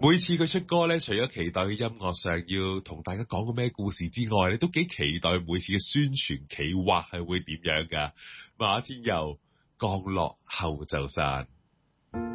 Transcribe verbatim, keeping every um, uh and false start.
每次佢出歌咧，除咗期待佢音樂上要同大家講個咩故事之外，你都幾期待每次嘅宣傳企劃係會點樣噶？馬天佑降落後就散。